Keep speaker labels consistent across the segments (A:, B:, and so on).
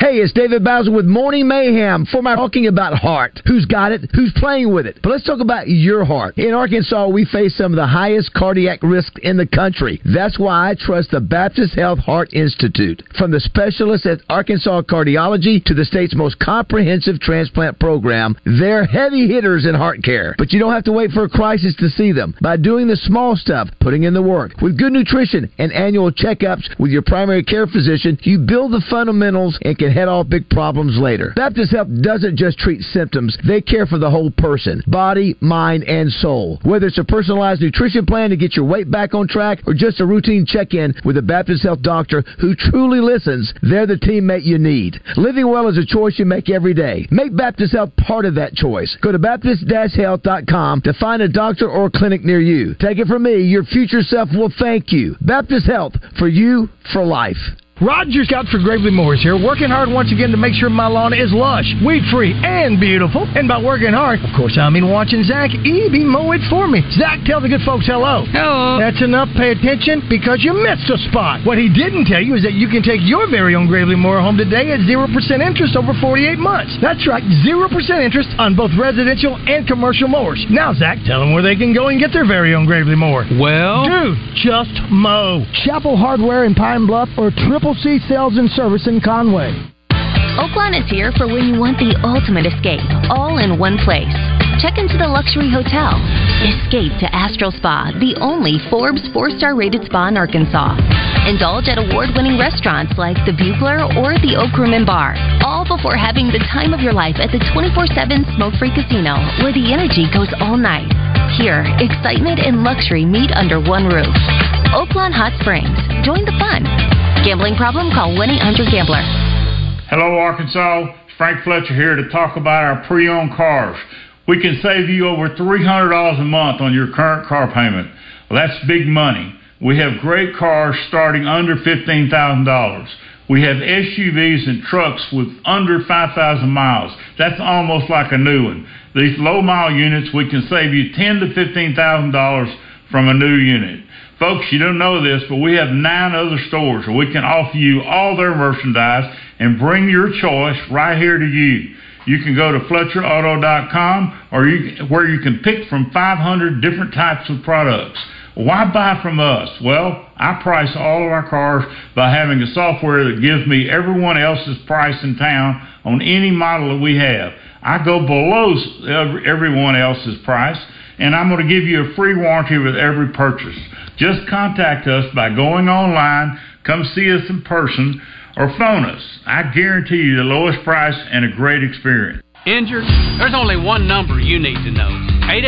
A: Hey, it's David Bowser with Morning Mayhem for my talking about heart. Who's got it? Who's playing with it? But let's talk about your heart. In Arkansas, we face some of the highest cardiac risks in the country. That's why I trust the Baptist Health Heart Institute. From the specialists at Arkansas Cardiology to the state's most comprehensive transplant program, they're heavy hitters in heart care. But you don't have to wait for a crisis to see them. By doing the small stuff, putting in the work, with good nutrition and annual checkups with your primary care physician, you build the fundamentals and can head off big problems later. Baptist Health doesn't just treat symptoms. They care for the whole person, body, mind, and soul. Whether it's a personalized nutrition plan to get your weight back on track or just a routine check-in with a Baptist Health doctor who truly listens, they're the teammate you need. Living well is a choice you make every day. Make Baptist Health part of that choice. Go to Baptist-Health.com to find a doctor or clinic near you. Take it from me, your future self will thank you. Baptist Health, for you, for life.
B: Roger Scott for Gravely Mowers here, working hard once again to make sure my lawn is lush, weed-free, and beautiful. And by working hard, of course, I mean watching Zach Eby mow it for me. Zach, tell the good folks hello.
C: Hello.
B: That's enough. Pay attention because you missed a spot. What he didn't tell you is that you can take your very own Gravely Mower home today at 0% interest over 48 months. That's right, 0% interest on both residential and commercial mowers. Now, Zach, tell them where they can go and get their very own Gravely Mower.
C: Well,
B: dude, just mow. Chapel Hardware in Pine Bluff or Triple C Sales and Service in Conway.
D: Oaklawn is here for when you want the ultimate escape, all in one place. Check into the luxury hotel. Escape to Astral Spa, the only Forbes 4-star rated spa in Arkansas. Indulge at award-winning restaurants like the Bugler or the Oak Room and Bar, all before having the time of your life at the 24/7 smoke-free casino, where the energy goes all night. Here, excitement and luxury meet under one roof. Oaklawn Hot Springs. Join the fun. Gambling problem? Call 1-800-GAMBLER.
E: Hello, Arkansas. Frank Fletcher here to talk about our pre-owned cars. We can save you over $300 a month on your current car payment. Well, that's big money. We have great cars starting under $15,000. We have SUVs and trucks with under 5,000 miles. That's almost like a new one. These low-mile units, we can save you $10,000 to $15,000 from a new unit. Folks, you don't know this, but we have 9 other stores where we can offer you all their merchandise and bring your choice right here to you. You can go to FletcherAuto.com where you can pick from 500 different types of products. Why buy from us? Well, I price all of our cars by having a software that gives me everyone else's price in town on any model that we have. I go below everyone else's price, and I'm going to give you a free warranty with every purchase. Just contact us by going online, come see us in person, or phone us. I guarantee you the lowest price and a great experience.
C: Injured? There's only one number you need to know.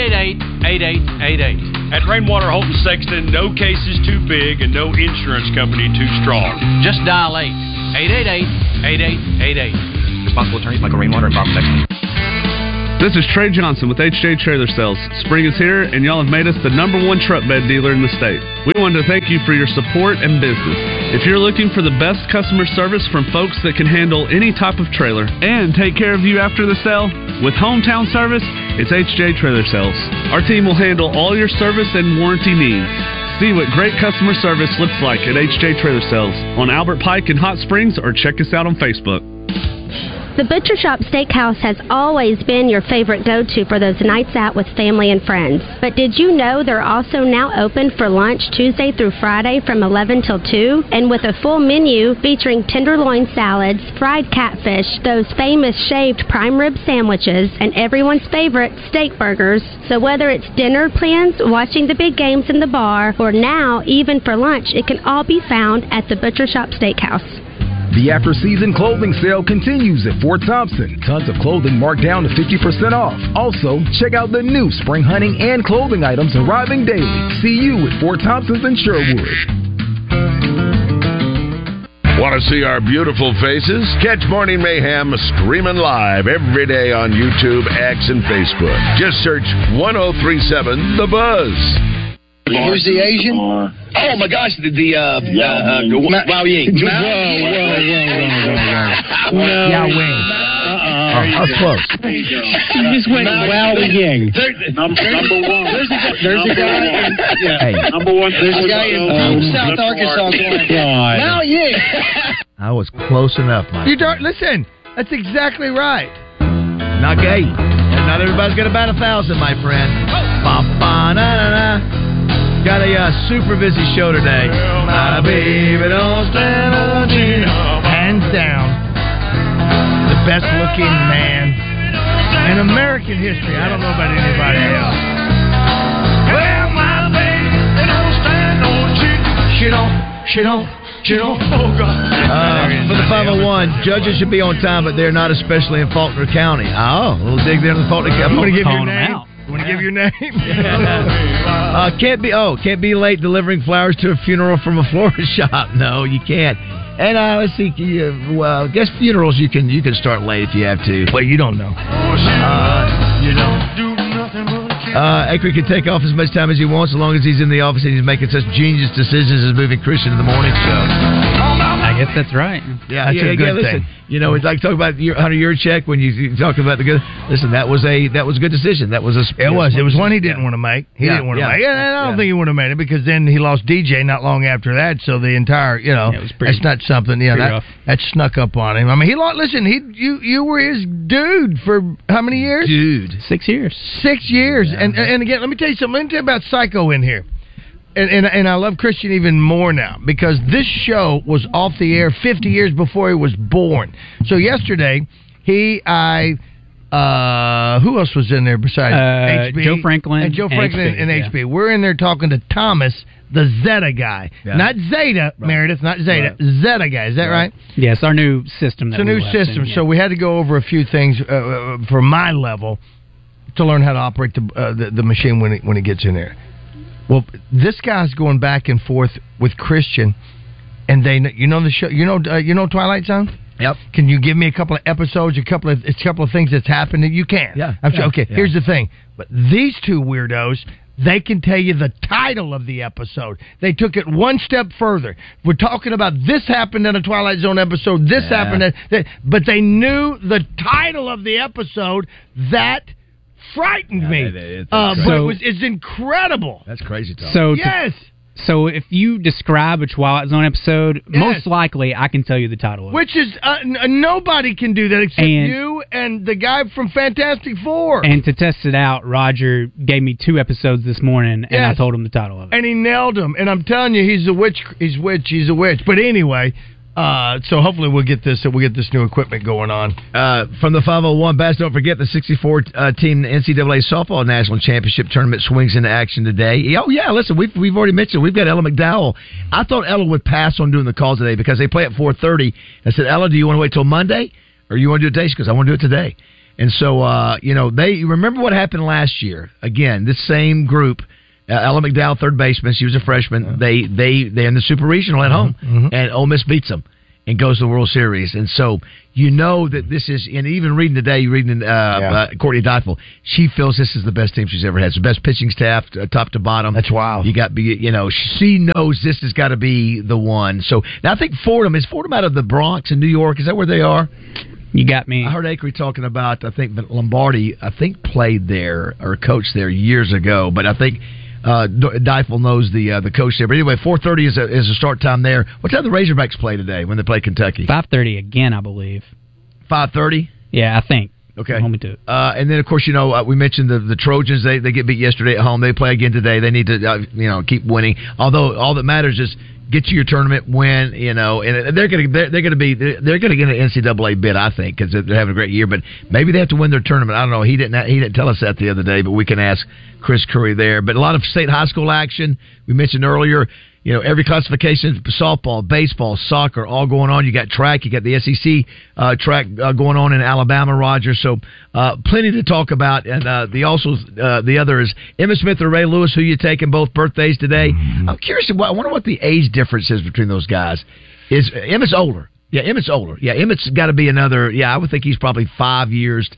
C: 888-8888.
F: At Rainwater Holton Sexton, no case is too big and no insurance company too strong.
C: Just dial 888-8888.
F: Responsible attorneys Michael Rainwater and Bob Sexton.
G: This is Trey Johnson with HJ Trailer Sales. Spring is here, and y'all have made us the #1 truck bed dealer in the state. We want to thank you for your support and business. If you're looking for the best customer service from folks that can handle any type of trailer and take care of you after the sale, with hometown service, it's HJ Trailer Sales. Our team will handle all your service and warranty needs. See what great customer service looks like at HJ Trailer Sales on Albert Pike in Hot Springs, or check us out on Facebook.
H: The Butcher Shop Steakhouse has always been your favorite go-to for those nights out with family and friends. But did you know they're also now open for lunch Tuesday through Friday from 11 till 2? And with a full menu featuring tenderloin salads, fried catfish, those famous shaved prime rib sandwiches, and everyone's favorite steak burgers. So whether it's dinner plans, watching the big games in the bar, or now even for lunch, it can all be found at the Butcher Shop Steakhouse.
I: The after-season clothing sale continues at Fort Thompson. Tons of clothing marked down to 50% off. Also, check out the new spring hunting and clothing items arriving daily. See you at Fort Thompson's in Sherwood.
J: Want to see our beautiful faces? Catch Morning Mayhem streaming live every day on YouTube, X, and Facebook. Just search 1037 The Buzz.
K: Who's the Asian? Oh my gosh, Mao Ying.
I: No. Yao Wing. I was close.
K: You just went Mao Ying. Number one. There's a guy.
I: Hey.
K: Number one. There's a guy in South Arkansas going, Mao Ying.
A: I was close enough, Mike.
B: You don't listen. That's exactly right.
A: Not gay. And not everybody's got about 1,000, my friend. Ba-ba-na-na-na. Got a super busy show today. My baby don't stand on Gina.
B: Hands down, the best looking man in American history. I don't know about anybody else. Well, my baby don't stand on Gina. She don't. Oh, God.
A: For the 501, judges should be on time, but they're not, especially in Faulkner County. Oh, a little dig there in the Faulkner County.
B: Want to give your name? Want to give your name?
A: Can't be late delivering flowers to a funeral from a florist shop. No, you can't. And let's see. Well, guess funerals you can start late if you have to.
B: Well, you don't know.
A: You don't. Acre can take off as much time as he wants, as long as he's in the office and he's making such genius decisions as moving Christian to the morning show.
L: I guess that's right.
A: Yeah,
B: that's a good thing.
A: You know, it's like talking about your $100 check when you talk about the good. Listen, that was a good decision. That was
B: It was one he didn't want to make. He didn't want to make. And I don't think he would have made it because then he lost DJ not long after that. So the entire, that's not something. Yeah, that snuck up on him. I mean, you were his dude for how many years?
A: Dude,
L: 6 years.
B: 6 years. Yeah. And again, let me tell you something. Let me tell you about Psycho in here. And I love Christian even more now because this show was off the air 50 years before he was born. So yesterday, who else was in there besides HB?
L: Joe Franklin.
B: And Joe Franklin and HB. We're in there talking to Thomas, the Zeta guy. Yeah. Not Zeta, right. Meredith, not Zeta. Right. Zeta guy. Is that right?
L: Yes, our new system.
B: It's a new system. So we had to go over a few things for my level to learn how to operate the machine when it gets in there. Well, this guy's going back and forth with Christian, and the show. You know Twilight Zone.
A: Yep.
B: Can you give me a couple of episodes, a couple of things that's happened? You can.
A: Yeah.
B: I'm sure. Okay. Yeah. Here's the thing. But these two weirdos, they can tell you the title of the episode. They took it one step further. We're talking about this happened in a Twilight Zone episode. This happened, but they knew the title of the episode. That frightened me. It's incredible.
A: That's crazy, Tom.
L: So
B: yes.
L: So if you describe a Twilight Zone episode, most likely I can tell you the title of it.
B: Which is, nobody can do that except you and the guy from Fantastic Four.
L: And to test it out, Roger gave me 2 episodes this morning, and I told him the title of it.
B: And he nailed them. And I'm telling you, he's a witch. He's a witch. But anyway... so hopefully we'll get this new equipment going on.
A: From the 501, Bass, don't forget the 64-team NCAA Softball National Championship Tournament swings into action today. Oh, yeah, listen, we've already mentioned, we've got Ella McDowell. I thought Ella would pass on doing the call today because they play at 4:30. I said, Ella, do you want to wait till Monday or you want to do it today? She goes, I want to do it today. And so, they remember what happened last year. Again, this same group, Ella McDowell, third baseman. She was a freshman. They in the Super Regional at home, and Ole Miss beats them and goes to the World Series. And so you know that this is. And even reading today, Courtney Deifel, she feels this is the best team she's ever had. It's the best pitching staff, top to bottom.
B: That's wild.
A: You got, she knows this has got to be the one. So now I think Fordham out of the Bronx in New York. Is that where they are?
L: You got me.
A: I heard Acre talking about. I think Lombardi. Played there or coached there years ago, but I think. Deifel knows the coach there. But anyway, 4:30 is a start time there. What time do the Razorbacks play today when they play Kentucky?
L: 5:30 again, I believe.
A: 5:30?
L: Yeah, I think.
A: Okay.
L: Hold me to it.
A: And then, of course, we mentioned the Trojans. They get beat yesterday at home. They play again today. They need to keep winning. Although all that matters is get to your tournament, win. And they're going to get an NCAA bid, I think, because they're having a great year. But maybe they have to win their tournament. I don't know. He didn't tell us that the other day, but we can ask Chris Curry there. But a lot of state high school action. We mentioned earlier. Every classification, softball, baseball, soccer, all going on. You got track. You got the SEC track going on in Alabama, Roger. So plenty to talk about. And the other is Emmitt Smith or Ray Lewis, who you taking both birthdays today. I'm curious. I wonder what the age difference is between those guys. Is Emmitt's older? Yeah, Emmitt's older. Yeah, Emmitt's got to be another. Yeah, I would think he's probably 5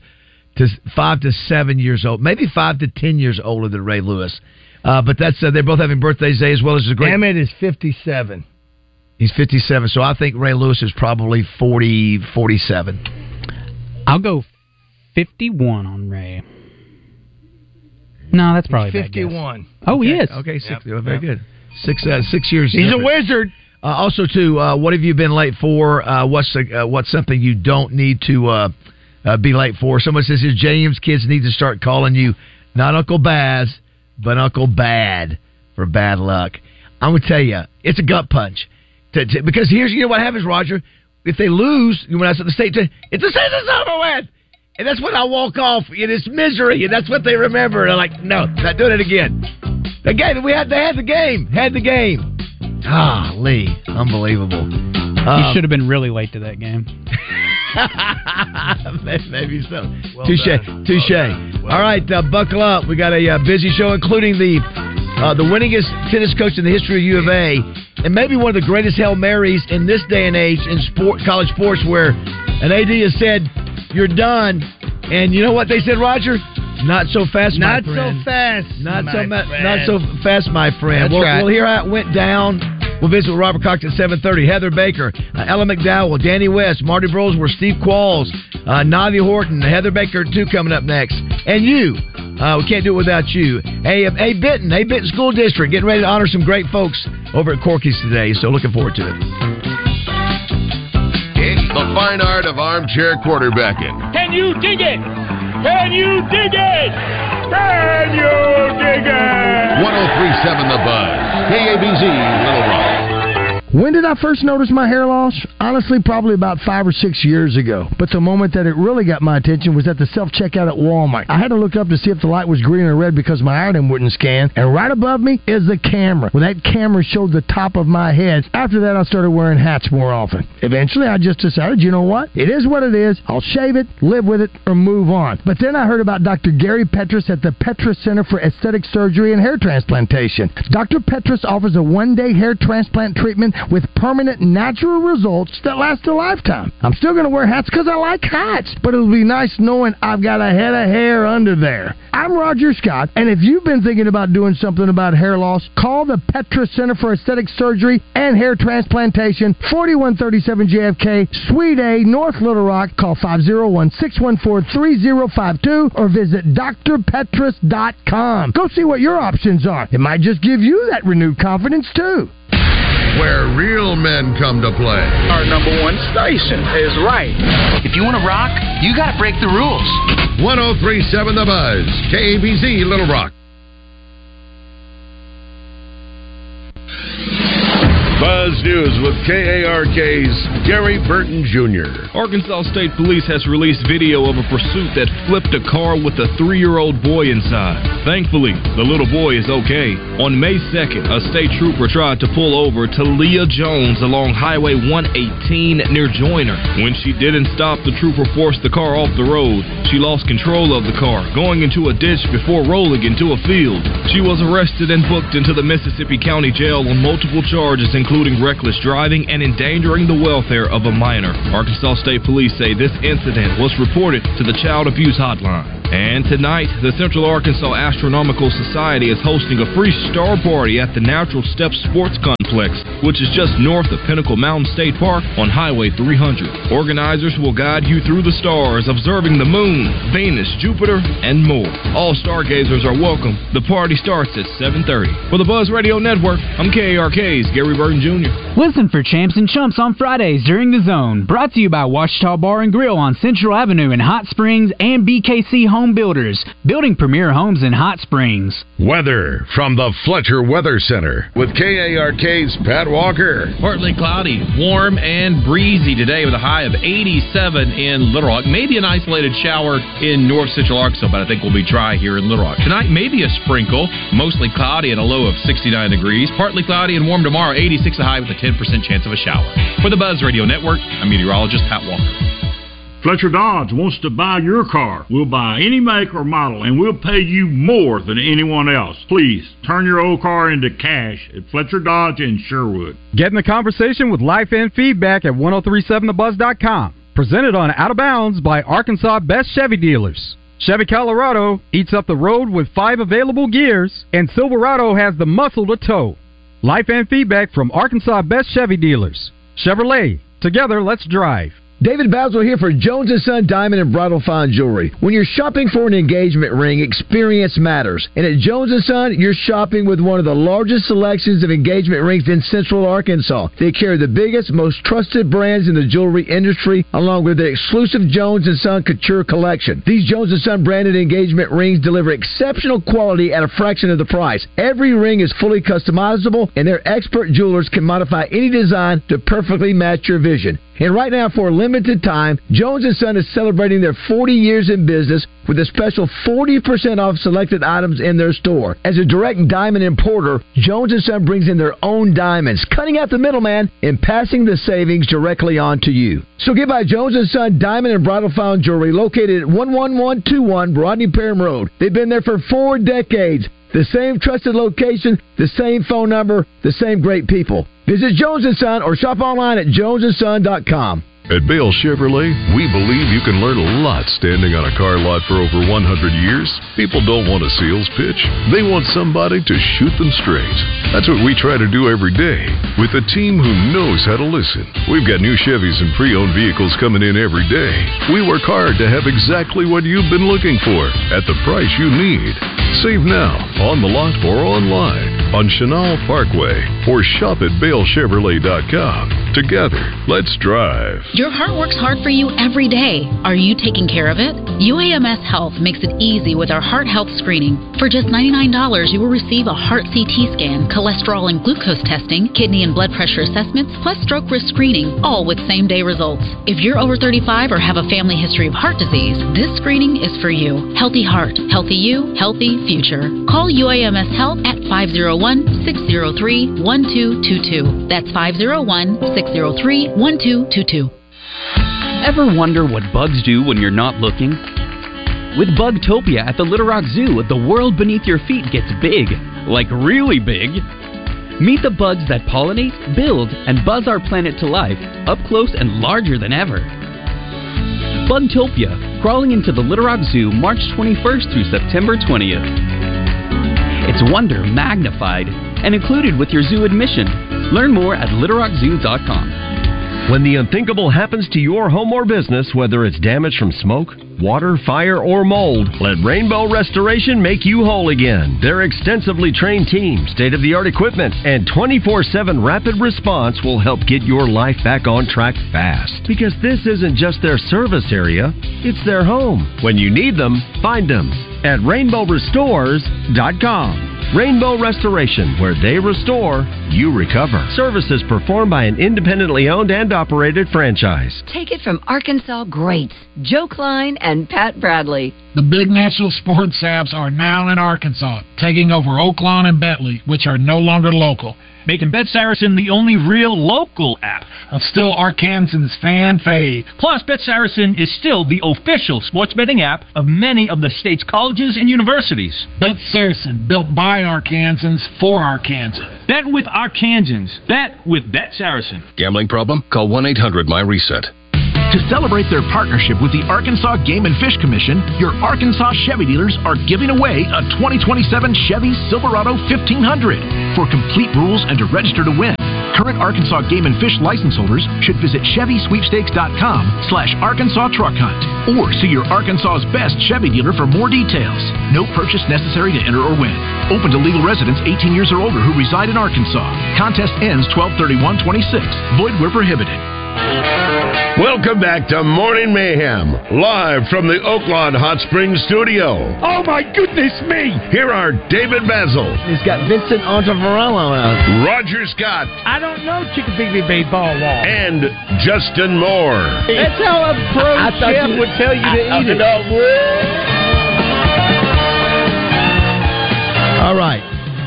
A: to 7 years old, maybe 5 to 10 years older than Ray Lewis. But that's they're both having birthdays today as well as a great.
B: Emmitt is 57.
A: He's 57, so I think Ray Lewis is probably 47.
L: I'll go 51 on Ray. No, that's probably
B: 51.
L: Oh, he is.
A: Okay, 60. Yep. Very good. 6 years.
B: He's a wizard.
A: Also, too, what have you been late for? What's something you don't need to be late for? Someone says his James kids need to start calling you not Uncle Baz, but Uncle Bad for bad luck. I'm going to tell you, it's a gut punch. Because here's what happens, Roger. If they lose, when I said the state, it's the season's over with. And that's when I walk off in this misery, and that's what they remember. And I'm like, no, not doing it again. Again, they had the game. Lee, unbelievable.
L: You should have been really late to that game.
A: Maybe so. Touche. All right, buckle up. We got a busy show, including the winningest tennis coach in the history of U of A, and maybe one of the greatest Hail Marys in this day and age in college sports, where an AD has said, "You're done," and you know what they said, Roger? Not so fast, my friend. Not so fast, my friend. We'll hear how it went down. We'll visit with Robert Cox at 7:30. Heather Baker, Ella McDowell, Danny West, Marty Brosworth, Steve Qualls, Navi Horton, Heather Baker 2 coming up next. And you. We can't do it without you. A Benton School District, getting ready to honor some great folks over at Corky's today, so looking forward to it.
J: The fine art of armchair quarterbacking.
K: Can you dig it? Can you dig it? Can you dig it?
J: 103.7 The Buzz. KABZ, Little Rock.
B: When did I first notice my hair loss? Honestly, probably about 5 or 6 years ago. But the moment that it really got my attention was at the self-checkout at Walmart. I had to look up to see if the light was green or red because my item wouldn't scan. And right above me is the camera. Well, that camera showed the top of my head. After that, I started wearing hats more often. Eventually, I just decided, you know what? It is what it is. I'll shave it, live with it, or move on. But then I heard about Dr. Gary Petrus at the Petrus Center for Aesthetic Surgery and Hair Transplantation. Dr. Petrus offers a one-day hair transplant treatment with permanent natural results that last a lifetime. I'm still going to wear hats because I like hats, but it'll be nice knowing I've got a head of hair under there. I'm Roger Scott, and if you've been thinking about doing something about hair loss, call the Petrus Center for Aesthetic Surgery and Hair Transplantation, 4137 JFK, Suite A, North Little Rock. Call 501-614-3052 or visit drpetrus.com. Go see what your options are. It might just give you that renewed confidence, too.
J: Where real men come to play.
K: Our number one station is right. If you want to rock, you got to break the rules.
J: 103.7 The Buzz. KABZ, Little Rock. Buzz News with KARK's Gary Burton Jr.
M: Arkansas State Police has released video of a pursuit that flipped a car with a 3-year-old boy inside. Thankfully, the little boy is okay. On May 2nd, a state trooper tried to pull over Talia Jones along Highway 118 near Joyner. When she didn't stop, the trooper forced the car off the road. She lost control of the car, going into a ditch before rolling into a field. She was arrested and booked into the Mississippi County Jail on multiple charges, including reckless driving and endangering the welfare of a minor. Arkansas State Police say this incident was reported to the Child Abuse Hotline. And tonight, the Central Arkansas Astronomical Society is hosting a free star party at the Natural Step Sports Complex, which is just north of Pinnacle Mountain State Park on Highway 300. Organizers will guide you through the stars, observing the moon, Venus, Jupiter, and more. All stargazers are welcome. The party starts at 7:30. For the Buzz Radio Network, I'm KARK's Gary Burton Jr.
L: Listen for Champs and Chumps on Fridays during The Zone. Brought to you by Ouachita Bar and Grill on Central Avenue in Hot Springs and BKC Home Builders, building premier homes in Hot Springs.
J: Weather from the Fletcher Weather Center with KARK's Pat Walker.
N: Partly cloudy, warm and breezy today with a high of 87 in Little Rock. Maybe an isolated shower in North Central Arkansas, but I think we'll be dry here in Little Rock. Tonight, maybe a sprinkle, mostly cloudy and a low of 69 degrees. Partly cloudy and warm tomorrow, 86 a high with a 10% chance of a shower. For the Buzz Radio Network, I'm meteorologist Pat Walker.
E: Fletcher Dodge wants to buy your car. We'll buy any make or model, and we'll pay you more than anyone else. Please, turn your old car into cash at Fletcher Dodge in Sherwood.
O: Get in the conversation with Life and Feedback at 1037thebuzz.com. Presented on Out of Bounds by Arkansas Best Chevy Dealers. Chevy Colorado eats up the road with 5 available gears, and Silverado has the muscle to tow. Life and Feedback from Arkansas Best Chevy Dealers. Chevrolet. Together, let's drive.
A: David Basil here for Jones & Son Diamond and Bridal Fine Jewelry. When you're shopping for an engagement ring, experience matters. And at Jones & Son, you're shopping with one of the largest selections of engagement rings in Central Arkansas. They carry the biggest, most trusted brands in the jewelry industry, along with their exclusive Jones & Son Couture collection. These Jones & Son branded engagement rings deliver exceptional quality at a fraction of the price. Every ring is fully customizable, and their expert jewelers can modify any design to perfectly match your vision. And right now, for a limited time, Jones & Son is celebrating their 40 years in business with a special 40% off selected items in their store. As a direct diamond importer, Jones & Son brings in their own diamonds, cutting out the middleman and passing the savings directly on to you. So get by Jones & Son Diamond and Bridal Fine Jewelry, located at 11121 Rodney Parham Road. They've been there for 4 decades. The same trusted location, the same phone number, the same great people. Visit Jones & Son or shop online at jonesandson.com.
P: At Bale Chevrolet, we believe you can learn a lot standing on a car lot for over 100 years. People don't want a sales pitch. They want somebody to shoot them straight. That's what we try to do every day with a team who knows how to listen. We've got new Chevys and pre-owned vehicles coming in every day. We work hard to have exactly what you've been looking for at the price you need. Save now, on the lot or online, on Chenal Parkway, or shop at BaleChevrolet.com. Together, let's drive.
Q: Your heart works hard for you every day. Are you taking care of it? UAMS Health makes it easy with our heart health screening. For just $99, you will receive a heart CT scan, cholesterol and glucose testing, kidney and blood pressure assessments, plus stroke risk screening, all with same-day results. If you're over 35 or have a family history of heart disease, this screening is for you. Healthy heart, healthy you, healthy future. Call UAMS Health at 501-603-1222. That's 501-603-1222.
R: Ever wonder what bugs do when you're not looking? With Bugtopia at the Little Rock Zoo, the world beneath your feet gets big. Like really big. Meet the bugs that pollinate, build, and buzz our planet to life, up close and larger than ever. Bugtopia, crawling into the Little Rock Zoo March 21st through September 20th. It's wonder magnified and included with your zoo admission. Learn more at littlerockzoo.com.
S: When the unthinkable happens to your home or business, whether it's damage from smoke, water, fire, or mold, let Rainbow Restoration make you whole again. Their extensively trained team, state-of-the-art equipment, and 24/7 rapid response will help get your life back on track fast. Because this isn't just their service area, it's their home. When you need them, find them at RainbowRestores.com. Rainbow Restoration, where they restore, you recover. Services performed by an independently owned and operated franchise.
T: Take it from Arkansas greats, Joe Klein and Pat Bradley.
U: The big national sports apps are now in Arkansas, taking over Oaklawn and Bentley, which are no longer local,
V: making Bet Saracen the only real local app.
U: Still Arkansans' fan fave.
V: Plus, Bet Saracen is still the official sports betting app of many of the state's colleges and universities.
U: Bet Saracen, built by Arkansans for Arkansas.
V: Bet with Arkansans. Bet with Bet Saracen.
W: Gambling problem? Call 1-800-MY-RESET.
X: To celebrate their partnership with the Arkansas Game and Fish Commission, your Arkansas Chevy dealers are giving away a 2027 Chevy Silverado 1500. For complete rules and to register to win, current Arkansas Game and Fish license holders should visit ChevySweepstakes.com/Arkansas Truck Hunt or see your Arkansas's best Chevy dealer for more details. No purchase necessary to enter or win. Open to legal residents 18 years or older who reside in Arkansas. Contest ends 12/31/26. Void where prohibited.
J: Welcome back to Morning Mayhem, live from the Oaklawn Hot Springs studio.
B: Oh my goodness me!
J: Here are David Basil.
A: He's got Vincent Ontavarello out.
J: Roger Scott.
B: I don't know Chickabiddy Baseball Wall.
J: And Justin Moore.
B: That's how a pro chef would tell you to eat it.
A: All right.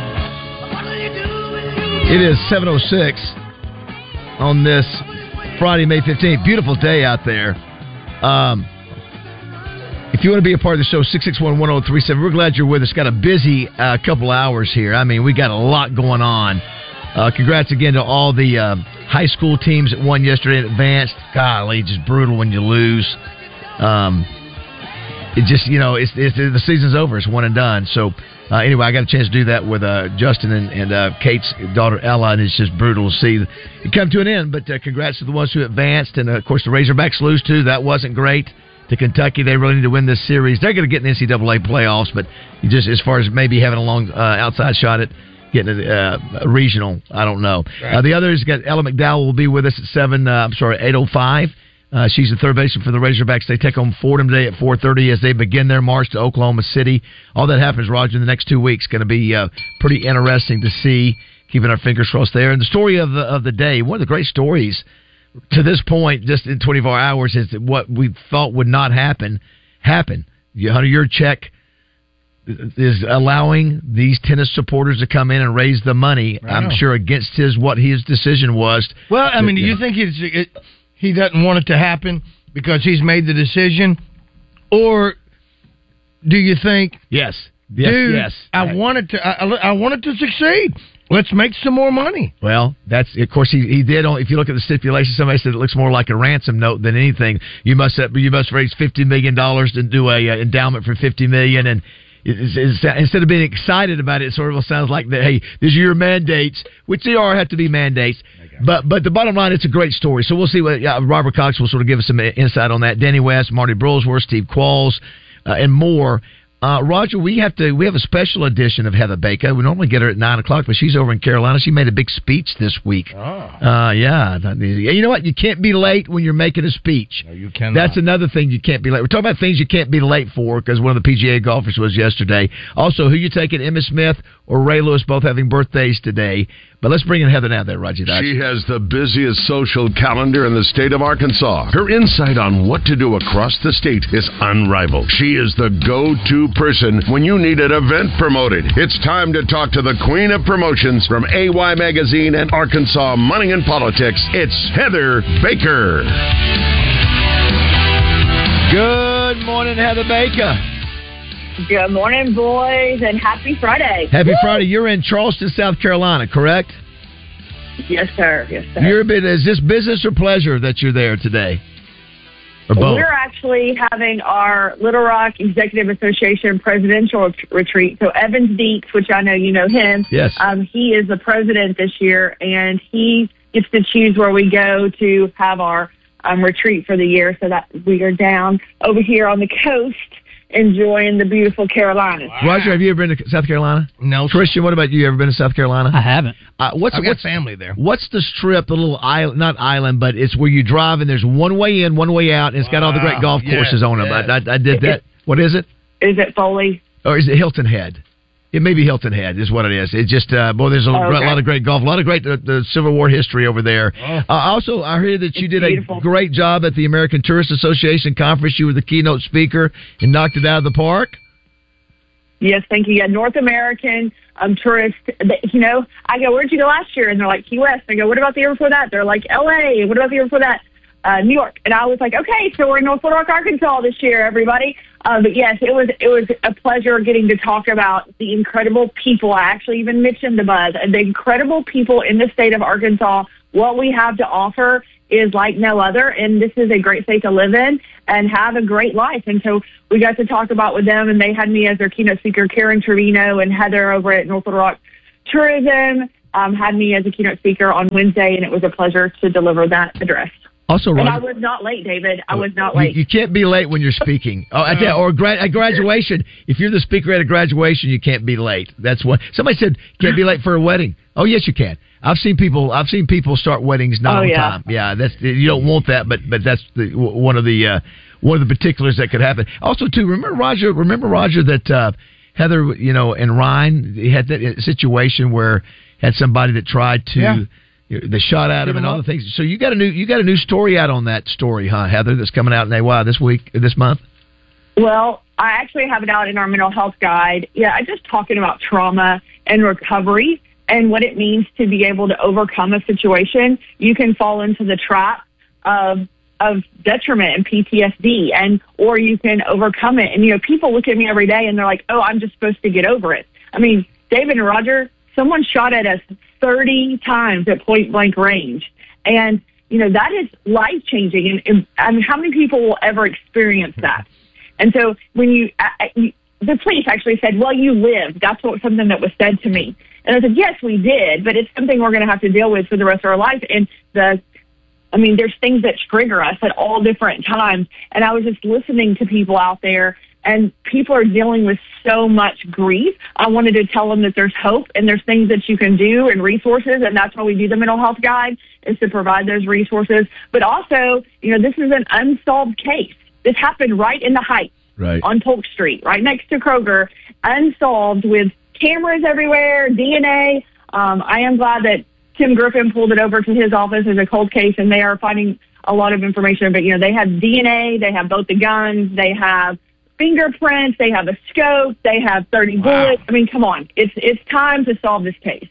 A: It is 7:06 on this Friday, May 15th. Beautiful day out there. If you want to be a part of the show, 661-1037. We're glad you're with us. Got a busy couple hours here. I mean, we got a lot going on. Congrats again to all the high school teams that won yesterday in advanced. Golly, just brutal when you lose. it just, the season's over. It's one and done. So anyway, I got a chance to do that with Justin and Kate's daughter Ella, and it's just brutal to see it come to an end. But congrats to the ones who advanced, and of course the Razorbacks lose too. That wasn't great. To Kentucky, they really need to win this series. They're going to get in the NCAA playoffs, but just as far as maybe having a long outside shot at getting a regional, I don't know. Right. The others got Ella McDowell will be with us at 8:05. She's the third baseman for the Razorbacks. They take on Fordham today at 4:30 as they begin their march to Oklahoma City. All that happens, Roger, in the next 2 weeks. Going to be pretty interesting to see. Keeping our fingers crossed there. And the story of the day, one of the great stories to this point, just in 24 hours, is that what we thought would not happen, happened. Hunter Yurchek is allowing these tennis supporters to come in and raise the money, I'm sure, against what his decision was.
B: Well, I mean, do you think he doesn't want it to happen because he's made the decision? Or do you think,
A: yes,
B: I want it to succeed. Let's make some more money.
A: Well, that's of course he did. If you look at the stipulation, somebody said it looks more like a ransom note than anything. You must raise $50 million to do a endowment for $50 million, and instead of being excited about it, it sort of sounds like that. Hey, these are your mandates, which they have to be mandates. But the bottom line, it's a great story. So we'll see what Robert Cox will sort of give us some insight on that. Danny West, Marty Brulesworth, Steve Qualls, and more. Roger, we have a special edition of Heather Baker. We normally get her at 9:00, but she's over in Carolina. She made a big speech this week. Yeah. You know what? You can't be late when you're making a speech.
B: No, you cannot.
A: That's another thing you can't be late. We're talking about things you can't be late for because one of the PGA golfers was yesterday. Also, who you taking, Emma Smith or Ray Lewis, both having birthdays today. But let's bring in Heather now there, Roger.
J: She has the busiest social calendar in the state of Arkansas. Her insight on what to do across the state is unrivaled. She is the go-to person when you need an event promoted. It's time to talk to the queen of promotions from AY Magazine and Arkansas Money and Politics. It's Heather Baker.
A: Good morning, Heather Baker.
C: Good morning, boys, and happy Friday.
A: Happy Friday. You're in Charleston, South Carolina, correct?
C: Yes, sir. Yes, sir.
A: Is this business or pleasure that you're there today? Or both?
C: We're actually having our Little Rock Executive Association presidential retreat. So Evans Dietz, which I know you know him.
A: Yes.
C: He is the president this year, and he gets to choose where we go to have our retreat for the year. So that we are down over here on the coast, enjoying the beautiful Carolinas.
A: Wow. Roger, have you ever been to South Carolina?
B: No.
A: Christian, what about you? You ever been to South Carolina?
L: I haven't.
B: I've got family there.
A: What's the strip, the little island, not island, but it's where you drive and there's one way in, one way out, and it's got all the great golf courses on it. I did that. What is it?
C: Is it Foley?
A: Or is it Hilton Head? It may be Hilton Head is what it is. It's just, there's a lot of great golf, a lot of great the Civil War history over there. Also, I heard that you did a great job at the American Tourist Association conference. You were the keynote speaker and knocked it out of the park.
C: Yes, thank you. Yeah, North American tourist. I go, where'd you go last year? And they're like, Key West. I go, what about the year before that? They're like, L.A. What about the year before that? New York. And I was like, okay, so we're in North Little Rock, Arkansas this year, everybody. But yes, it was a pleasure getting to talk about the incredible people. I actually even mentioned the buzz. The incredible people in the state of Arkansas. What we have to offer is like no other, and this is a great state to live in and have a great life. And so we got to talk about with them, and they had me as their keynote speaker. Karen Trevino and Heather over at North Little Rock Tourism had me as a keynote speaker on Wednesday, and it was a pleasure to deliver that address.
A: Also, Roger,
C: and I was not late, David. I was not late.
A: You can't be late when you're speaking. At graduation, if you're the speaker at a graduation, you can't be late. That's what somebody said. Can't be late for a wedding. Oh, yes, you can. I've seen people start weddings not on time. Yeah, you don't want that, but that's one of the particulars that could happen. Also, too, remember Roger that Heather, and Ryan had that situation where had somebody that tried to. Yeah. They shot at him and all the things. So you got a new story out on that story, huh, Heather? That's coming out in AY this month.
C: Well, I actually have it out in our mental health guide. Yeah, I'm just talking about trauma and recovery and what it means to be able to overcome a situation. You can fall into the trap of detriment and PTSD, or you can overcome it. And people look at me every day and they're like, "Oh, I'm just supposed to get over it." I mean, David and Roger, someone shot at us 30 times at point blank range. And, that is life changing. And how many people will ever experience that? And so when the police actually said, well, you lived. That's something that was said to me. And I said, yes, we did, but it's something we're going to have to deal with for the rest of our life. And there's things that trigger us at all different times. And I was just listening to people out there, and people are dealing with so much grief. I wanted to tell them that there's hope and there's things that you can do and resources, and that's why we do the mental health guide, is to provide those resources. But also, this is an unsolved case. This happened right in the Heights, right on Polk Street, right next to Kroger, unsolved, with cameras everywhere, DNA. I am glad that Tim Griffin pulled it over to his office as a cold case, and they are finding a lot of information. But, they have DNA, they have both the guns, they have fingerprints, they have a scope, they have 30 bullets. I mean, come on. It's time to solve this case.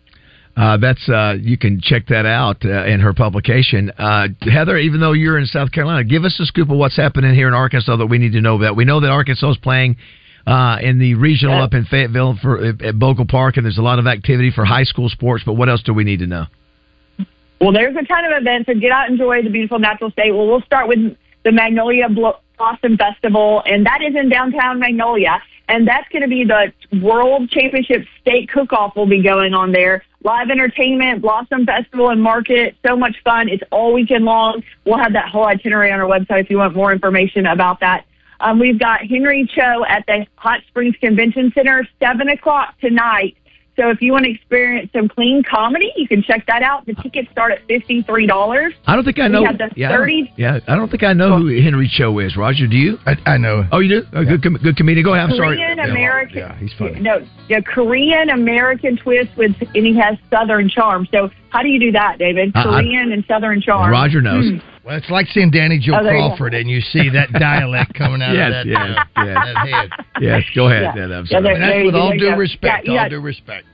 A: You can check that out in her publication. Heather, even though you're in South Carolina, give us a scoop of what's happening here in Arkansas that we need to know about. We know that Arkansas is playing in the regional up in Fayetteville at Bogle Park, and there's a lot of activity for high school sports, but what else do we need to know?
C: Well, there's a ton of events, so get out and enjoy the beautiful natural state. Well, we'll start with the Magnolia Blossom Festival, and that is in downtown Magnolia, and that's going to be the World Championship State Cook-Off will be going on there. Live entertainment, Blossom Festival and Market, so much fun. It's all weekend long. We'll have that whole itinerary on our website if you want more information about that. We've got Henry Cho at the Hot Springs Convention Center, 7 o'clock tonight. So if you want to experience some clean comedy, you can check that out. The tickets start at $53.
A: I don't think I know.
C: We have the 30.
A: I don't think I know who Henry Cho is. Roger, do you?
B: I know.
A: Oh, you do? Oh, yeah. Good comedian. Go ahead. I'm sorry.
C: Korean American.
B: Yeah, he's funny.
C: Korean American twist and he has Southern charm. So how do you do that, David? Korean and Southern charm.
A: Roger knows.
B: Well, it's like seeing Danny Joe Crawford, and you see that dialect coming out of that head.
A: Yes, go ahead. I'm sorry.
B: And that's with all due respect. All due respect.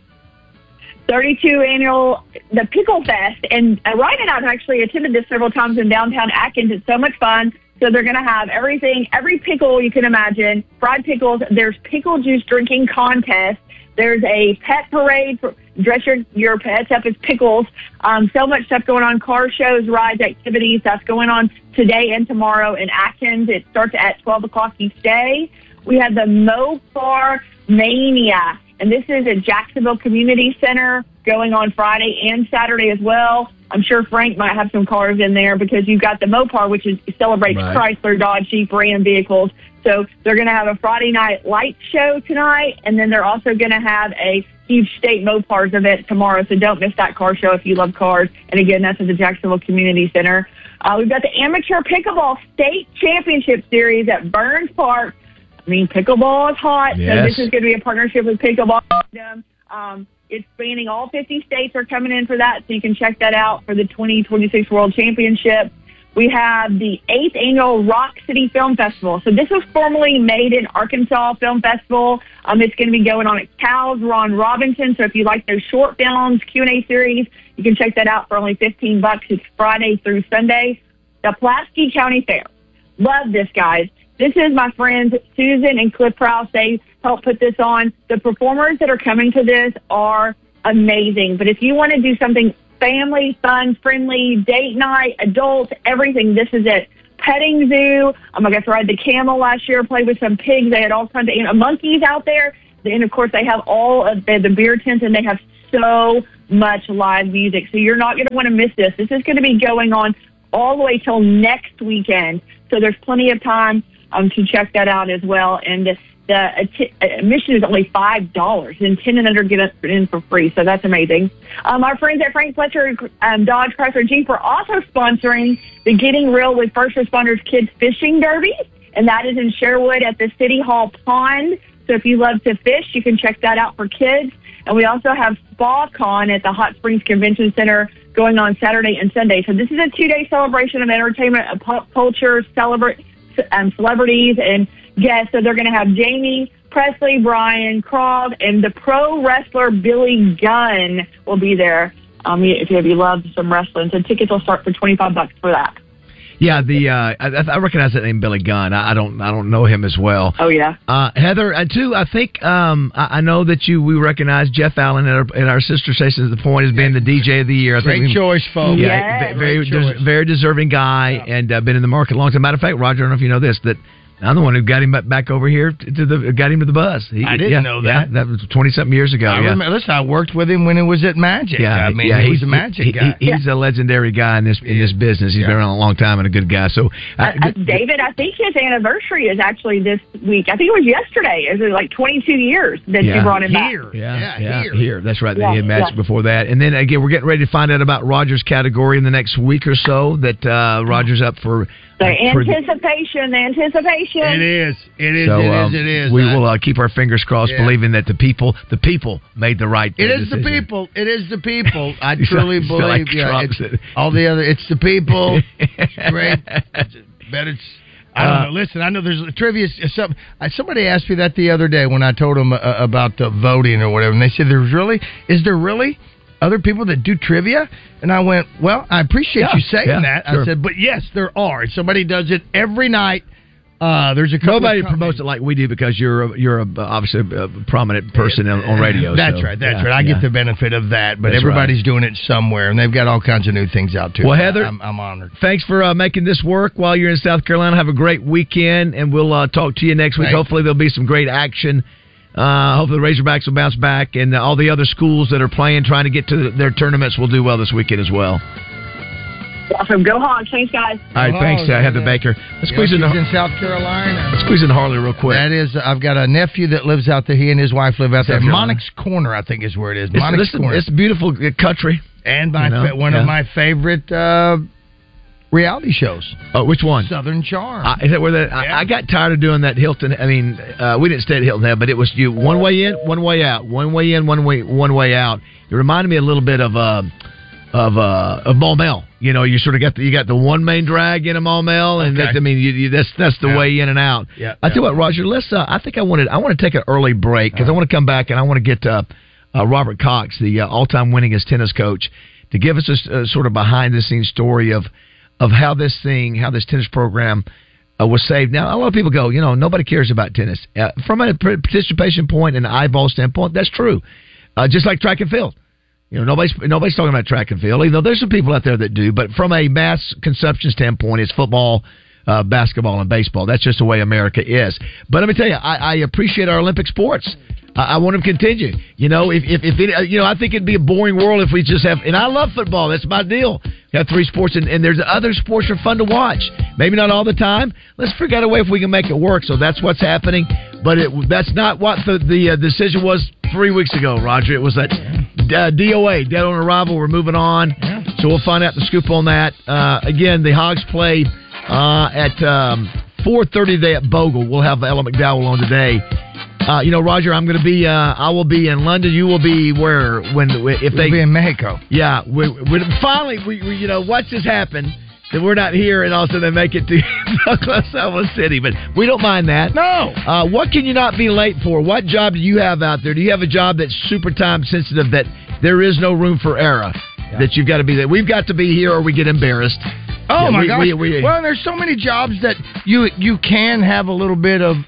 C: 32 annual the Pickle Fest, and Ryan and I have actually attended this several times in downtown Atkins. It's so much fun. So they're going to have everything, every pickle you can imagine, fried pickles. There's pickle juice drinking contest. There's a pet parade. Dress your pets up as pickles. So much stuff going on. Car shows, rides, activities. That's going on today and tomorrow in Atkins. It starts at 12 o'clock each day. We have the Mopar Mania, and this is at Jacksonville Community Center going on Friday and Saturday as well. I'm sure Frank might have some cars in there because you've got the Mopar, which celebrates Chrysler, Dodge, Jeep, Ram vehicles. So they're going to have a Friday night light show tonight, and then they're also going to have a huge state Mopars event tomorrow. So don't miss that car show if you love cars. And again, that's at the Jacksonville Community Center. We've got the Amateur Pickleball State Championship Series at Burns Park. I mean, pickleball is hot, so this is going to be a partnership with Pickleball. It's spanning all 50 states are coming in for that, so you can check that out for the 2026 World Championship. We have the 8th Annual Rock City Film Festival. So this was formerly Made in Arkansas Film Festival. It's going to be going on at Cal's Ron Robinson. So if you like those short films, Q&A series, you can check that out for only $15. It's Friday through Sunday. The Pulaski County Fair. Love this, guys. This is my friends Susan and Cliff Prowse. They helped put this on. The performers that are coming to this are amazing. But if you want to do something family, fun, friendly, date night, adults, everything, this is it. Petting zoo. I got to ride the camel last year, play with some pigs. They had all kinds of monkeys out there. And, of course, they have all of the beer tents, and they have so much live music. So you're not going to want to miss this. This is going to be going on all the way till next weekend. So there's plenty of time to check that out as well. And the admission is only $5, and 10 and under get in for free. So that's amazing. Our friends at Frank Fletcher Dodge Chrysler Jeep are also sponsoring the Getting Real with First Responders Kids Fishing Derby, and that is in Sherwood at the City Hall Pond. So if you love to fish, you can check that out for kids. And we also have Spa Con at the Hot Springs Convention Center going on Saturday and Sunday. So this is a 2-day celebration of entertainment, of pop culture, celebrities and guests. So they're going to have Jamie, Presley, Brian, Krog, and the pro wrestler Billy Gunn will be there. If you love some wrestling, so tickets will start for $25 for that.
A: Yeah, I recognize that name, Billy Gunn. I don't know him as well.
C: Oh yeah,
A: Heather, too. I think I know that we recognize Jeff Allen at our sister station at The Point as being the DJ of the year.
B: Great choice, folks.
A: Yeah, very deserving guy, and been in the market a long time. Matter of fact, Roger, I don't know if you know this, that I'm the one who got him back over here got him to the Buzz.
B: I didn't know that.
A: Yeah, that was 20-something years ago.
B: I remember. Listen, I worked with him when it was at Magic.
A: Yeah,
B: he was a Magic guy.
A: He's a legendary guy in this business. He's been around a long time and a good guy. So,
C: David, I think his anniversary is actually this week. I think it was yesterday. It was like 22 years that you brought him back.
A: Here. That's right. He had Magic before that. And then, again, we're getting ready to find out about Roger's category in the next week or so that Roger's up for.
C: The anticipation.
B: It is. It is.
A: We will keep our fingers crossed, believing that the people made the right decision.
B: It is the people. I truly believe.
A: Like
B: all the other. It's the people. It's great. I don't know. Listen, I know there's trivia. Somebody asked me that the other day when I told them about the voting or whatever, and they said, "Is there really other people that do trivia?" And I went, "Well, I appreciate you saying that." Sure. I said, "But yes, there are. Somebody does it every night." There's a couple.
A: Nobody promotes it like we do because you're obviously a prominent person on radio.
B: That's right. I get the benefit of that, but everybody's doing it somewhere, and they've got all kinds of new things out too.
A: Well, Heather,
B: I'm honored.
A: Thanks for making this work while you're in South Carolina. Have a great weekend, and we'll talk to you next week. Hopefully, there'll be some great action. Hopefully, the Razorbacks will bounce back, and all the other schools that are playing, trying to get to their tournaments, will do well this weekend as well.
C: Awesome. Go Hogs. Thanks, guys.
A: All right, thanks, Heather Baker. Let's squeeze in
B: South Carolina.
A: Let's squeeze in Harley real quick.
B: That is, I've got a nephew that lives out there. He and his wife live out there. Monix Corner, I think, is where it is. Monix Corner.
A: It's beautiful country.
B: And one of my favorite reality shows.
A: Oh, which one?
B: Southern Charm.
A: Is that where I got tired of doing that Hilton. I mean, we didn't stay at Hilton, but it was you one way in, one way out, one way in, one way out. It reminded me a little bit of Maumelle. You know, you sort of got the one main drag in a Maumelle, and that's the way in and out.
B: Yeah.
A: I tell you what, Roger. Let's. I think I want to take an early break because I want to come back and I want to get Robert Cox, the all-time winningest tennis coach, to give us a sort of behind-the-scenes story of how this tennis program was saved. Now, a lot of people go, nobody cares about tennis from a participation point and an eyeball standpoint. That's true. Just like track and field. Nobody's talking about track and field. There's some people out there that do, but from a mass consumption standpoint, it's football, basketball, and baseball. That's just the way America is. But let me tell you, I appreciate our Olympic sports. I want them to continue. I think it'd be a boring world if we just have. And I love football. That's my deal. We have three sports, and there's other sports are fun to watch. Maybe not all the time. Let's figure out a way if we can make it work. So that's what's happening. But that's not what the decision was 3 weeks ago, Roger. It was that DOA, dead on arrival. We're moving on. Yeah. So we'll find out the scoop on that. Again, the Hogs play at 4:30 today at Bogle. We'll have Ella McDowell on today. Roger, I'm going to be. I will be in London. You will be where? If they
B: be in Mexico?
A: Yeah. Finally, we watch this happen. That we're not here, and also they make it to Oklahoma City. But we don't mind that.
B: No.
A: What can you not be late for? What job do you have out there? Do you have a job that's super time sensitive that there is no room for error? Yeah. That you've got to be there. We've got to be here, or we get embarrassed.
B: Oh my gosh! Well, there's so many jobs that you can have a little bit of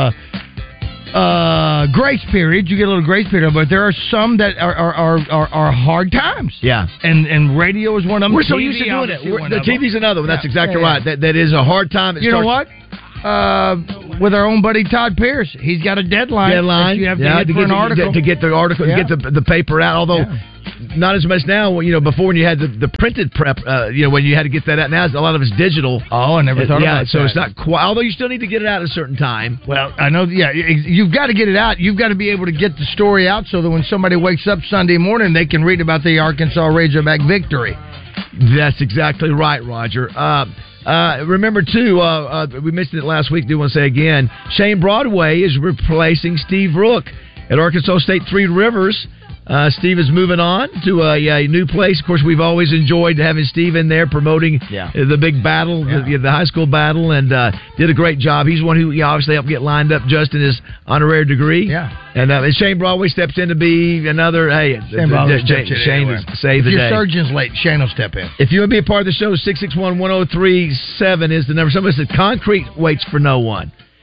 B: grace period. You get a little grace period, but there are some that are hard times.
A: Yeah,
B: and radio is one of them.
A: We're so used to doing it. The TV's another one. That's exactly right. That is a hard time.
B: Know what? With our own buddy Todd Pierce, he's got a deadline. You have to get for an article
A: to get the article, to get the paper out. Although not as much now. Before when you had the printed prep, when you had to get that out. Now a lot of it's digital.
B: Oh, I never thought about that.
A: So it's not quite. Although you still need to get it out at a certain time.
B: Well, I know. Yeah, you've got to get it out. You've got to be able to get the story out so that when somebody wakes up Sunday morning, they can read about the Arkansas Razorback victory.
A: That's exactly right, Roger. Remember, too, we mentioned it last week. Do want to say again, Shane Broadway is replacing Steve Rook at Arkansas State Three Rivers. Steve is moving on to a new place. Of course, we've always enjoyed having Steve in there promoting the big battle, the high school battle, and did a great job. He's one who obviously helped get lined up just in his honorary degree.
B: Yeah.
A: And Shane Broadway steps in to be another, Shane to save the day.
B: If your surgeon's late, Shane will step in.
A: If you want to be a part of the show, 661-1037 is the number. Somebody said concrete waits for no one.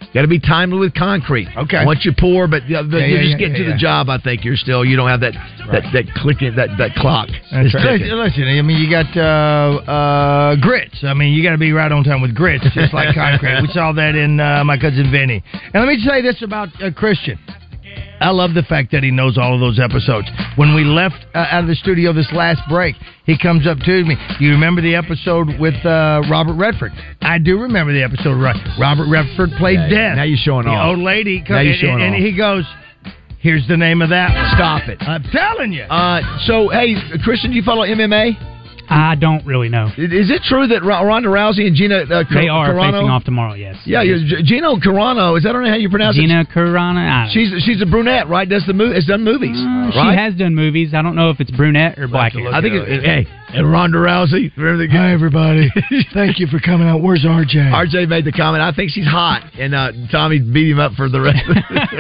A: Got to be timely with concrete.
B: Okay.
A: Once you pour, but you're just getting to the job. I think you don't have that clicking that clock.
B: That's right. Listen, I mean, you got grits. I mean, you got to be right on time with grits, just like concrete. We saw that in My Cousin Vinny. And let me say this about Christian. I love the fact that he knows all of those episodes. When we left out of the studio this last break, he comes up to me. You remember the episode with Robert Redford? I do remember the episode. Robert Redford played Death.
A: Now you're showing off.
B: The old lady.
A: Now you're showing
B: and
A: off.
B: he goes, here's the name of that one.
A: Stop it.
B: I'm telling you.
A: So, hey, Christian, do you follow MMA?
L: I don't really know.
A: Is it true that Ronda Rousey and Gina
L: they are
A: Carano
L: facing off tomorrow? Yes.
A: Yeah, Gina Carano. Is that how you pronounce it?
L: Gina Carano.
A: She's a brunette, right? Has done movies. Right?
L: She has done movies. I don't know if it's brunette or black hair.
A: I think and Ronda Rousey. Remember the
B: Hi everybody. Thank you for coming out. Where's RJ?
A: RJ made the comment. I think she's hot, and Tommy beat him up for the rest.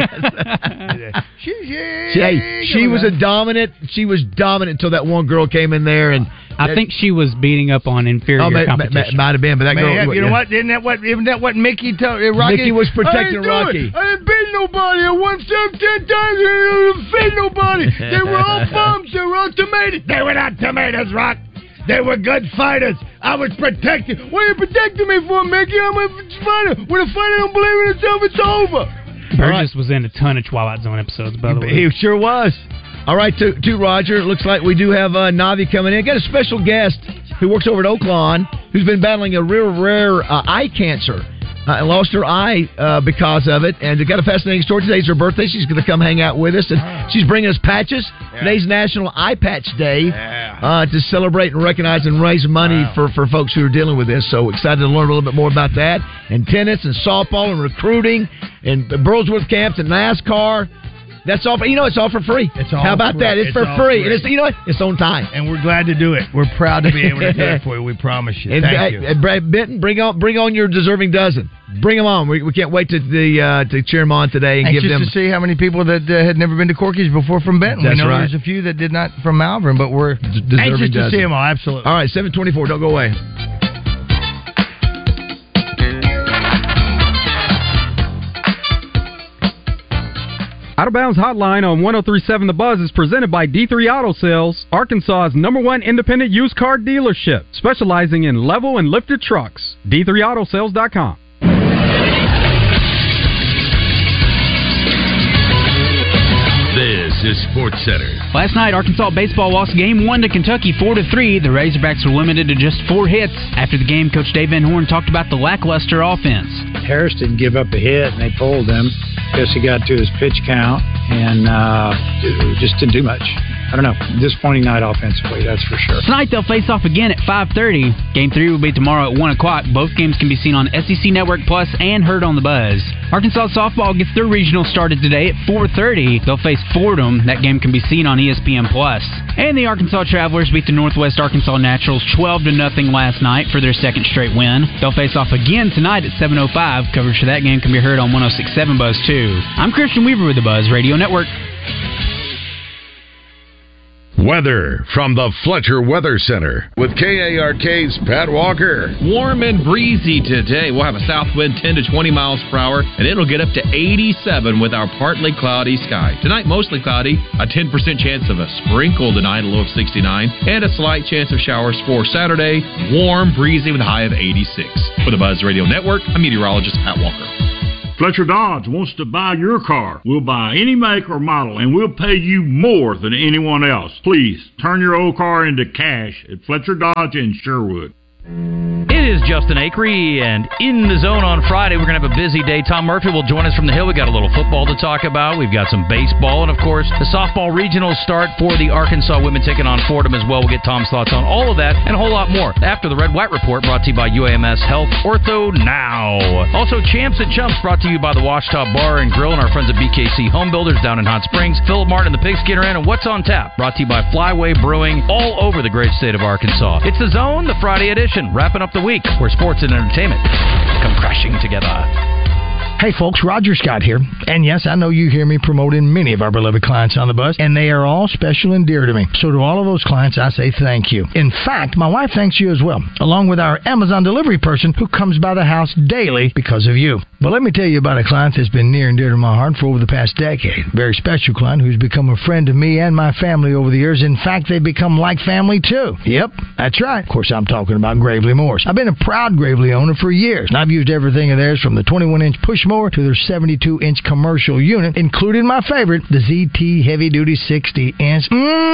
A: She was dominant. She was dominant until that one girl came in there and.
L: I think she was beating up on inferior competition.
A: Might have been, but that girl.
B: You know what? Isn't that what Mickey told Rocky?
A: Mickey was protecting Rocky.
B: I didn't beat nobody. I won 10 times. I didn't beat nobody. They were all bums. They were all tomatoes. They were not tomatoes, Rock. They were good fighters. I was protected. What are you protecting me for, Mickey? I'm a fighter. When a fighter don't believe in himself, it's over.
L: Burgess was in a ton of Twilight Zone episodes, by the way.
A: He sure was. All right, to Roger. It looks like we do have Navi coming in. Got a special guest who works over at Oaklawn, who's been battling a real rare eye cancer. And lost her eye because of it. And got a fascinating story. Today's her birthday. She's going to come hang out with us. And she's bringing us patches. Yeah. Today's National Eye Patch Day to celebrate and recognize and raise money for folks who are dealing with this. So excited to learn a little bit more about that. And tennis and softball and recruiting and Burlsworth camps and NASCAR. That's all. It's all for free. How about
B: free.
A: That? It's for free. And it's on time.
B: And we're glad to do it. We're proud to be able to do it for you. We promise you.
A: And
B: Thank you.
A: Brad Benton, bring on your deserving dozen. Bring them on. We can't wait to cheer them on today and give them.
B: Just to see how many people that had never been to Corky's before from Benton.
A: That's
B: we know
A: right.
B: There's a few that did not from Malvern, but we're anxious to see them all. Absolutely.
A: All right, 7:24. Don't go away.
O: Out of Bounds Hotline on 103.7 The Buzz is presented by D3 Auto Sales, Arkansas's #1 independent used car dealership, specializing in level and lifted trucks. D3AutoSales.com.
J: This is Sports Center.
L: Last night, Arkansas baseball lost Game 1 to Kentucky 4-3. The Razorbacks were limited to just 4 hits. After the game, Coach Dave Van Horn talked about the lackluster offense.
D: Harris didn't give up a hit, and they pulled him. Guess he got to his pitch count, and just didn't do much. I don't know. Disappointing night offensively, that's for sure.
L: Tonight, they'll face off again at 5:30. Game 3 will be tomorrow at 1 o'clock. Both games can be seen on SEC Network Plus and heard on The Buzz. Arkansas softball gets their regional started today at 4:30. They'll face Fordham. That game can be seen on ESPN Plus. And the Arkansas Travelers beat the Northwest Arkansas Naturals 12-0 last night for their second straight win. They'll face off again tonight at 7:05. Coverage for that game can be heard on 106.7 Buzz 2. I'm Christian Weaver with The Buzz Radio Network.
J: Weather from the Fletcher Weather Center with KARK's Pat Walker.
N: Warm and breezy today. We'll have a south wind 10 to 20 miles per hour, and it'll get up to 87 with our partly cloudy sky. Tonight, mostly cloudy, a 10% chance of a sprinkle tonight, a low of 69, and a slight chance of showers for Saturday. Warm, breezy with a high of 86. For the Buzz Radio Network, I'm meteorologist Pat Walker.
E: Fletcher Dodge wants to buy your car. We'll buy any make or model, and we'll pay you more than anyone else. Please, turn your old car into cash at Fletcher Dodge in Sherwood.
F: It is Justin Acree, and in the zone on Friday, we're going to have a busy day. Tom Murphy will join us from the Hill. We got a little football to talk about. We've got some baseball, and of course, the softball regionals start for the Arkansas women taking on Fordham as well. We'll get Tom's thoughts on all of that and a whole lot more after the Red White Report, brought to you by UAMS Health Ortho Now. Also, Champs and Chumps, brought to you by the Washtop Bar and Grill and our friends at BKC Home Builders down in Hot Springs. Philip Martin and the Pigskin Inn, and What's on Tap, brought to you by Flyway Brewing, all over the great state of Arkansas. It's the Zone, the Friday edition, wrapping up the week, where sports and entertainment come crashing together.
B: Hey folks, Roger Scott here. And yes, I know you hear me promoting many of our beloved clients on the bus, and they are all special and dear to me. So to all of those clients, I say thank you. In fact, my wife thanks you as well, along with our Amazon delivery person who comes by the house daily because of you. But let me tell you about a client that's been near and dear to my heart for over the past decade. Very special client who's become a friend to me and my family over the years. In fact, they've become like family too. Yep, that's right. Of course, I'm talking about Gravely Mowers. I've been a proud Gravely owner for years, and I've used everything of theirs from the 21-inch push mower to their 72-inch commercial unit, including my favorite, the ZT Heavy Duty 60-inch.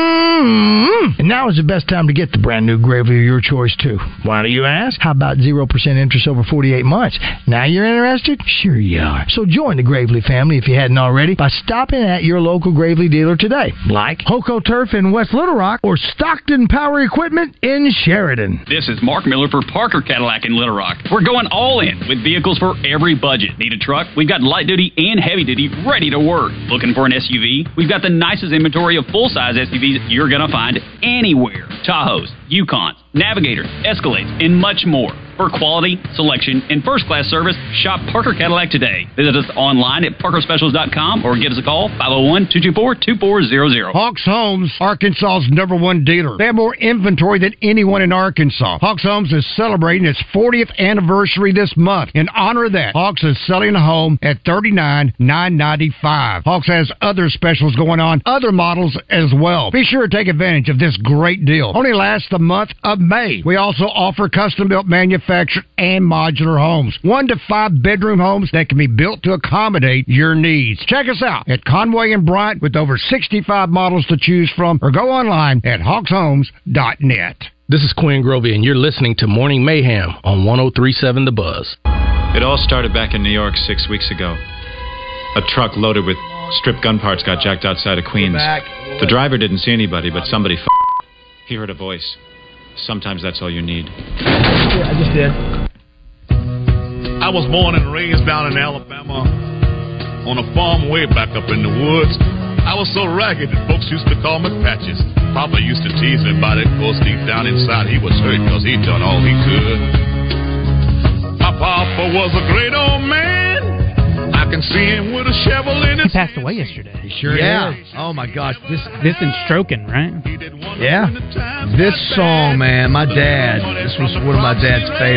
B: And now is the best time to get the brand new Gravely of your choice too. Why do you ask? How about 0% interest over 48 months? Now you're interested? Sure you are. So join the Gravely family if you hadn't already by stopping at your local Gravely dealer today, like Hoco Turf in West Little Rock or Stockton Power Equipment in Sheridan.
R: This is Mark Miller for Parker Cadillac in Little Rock. We're going all in with vehicles for every budget. Need a truck? We've got light duty and heavy duty ready to work. Looking for an SUV? We've got the nicest inventory of full-size SUVs you're going to find anywhere. Tahoes, Yukons, Navigators, Escalades, and much more. For quality, selection, and first-class service, shop Parker Cadillac today. Visit us online at parkerspecials.com or give us a call, 501-224-2400.
G: Hawks Homes, Arkansas's #1 dealer. They have more inventory than anyone in Arkansas. Hawks Homes is celebrating its 40th anniversary this month. In honor of that, Hawks is selling a home at $39,995. Hawks has other specials going on, other models as well. Be sure to take advantage of this great deal. Only lasts the month of May. We also offer custom-built manufactured and modular homes. 1 to 5 bedroom homes that can be built to accommodate your needs. Check us out at Conway and Bryant with over 65 models to choose from, or go online at hawkshomes.net.
H: This is Quinn Grovey, and you're listening to Morning Mayhem on 103.7 The Buzz.
I: It all started back in New York 6 weeks ago. A truck loaded with stripped gun parts got jacked outside of Queens. The driver didn't see anybody, but somebody he heard a voice. Sometimes that's all you need.
B: Yeah, I just did.
K: I was born and raised down in Alabama on a farm way back up in the woods. I was so ragged that folks used to call me Patches. Papa used to tease me about it, because deep down inside he was hurt because he'd done all he could. My papa was a great old man. I can see him with a shovel in his
Y: He passed away yesterday.
A: He sure did. Oh my gosh,
Y: This and stroking, right?
A: Yeah. This song, man, my dad. This was one of my dad's favorites.